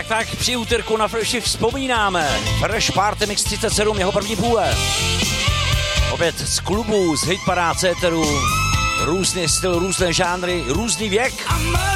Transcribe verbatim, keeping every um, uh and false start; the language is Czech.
tak, při úterku na Freshi vzpomínáme. Fresh Party Mix třicet sedm, jeho první půle. Opět z klubů, z hitparád, éteru, různý styl, různé žánry, různý věk.